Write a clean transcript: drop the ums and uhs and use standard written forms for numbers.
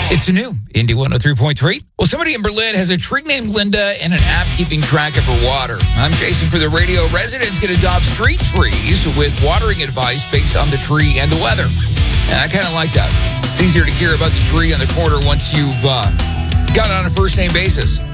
It's new, Indy 103.3. Well, somebody in Berlin has a tree named Linda and an app keeping track of her water. I'm Jason for the radio. Residents can adopt street trees with watering advice based on the tree and the weather. And I kind of like that. It's easier to care about the tree on the corner once you've got it on a first-name basis.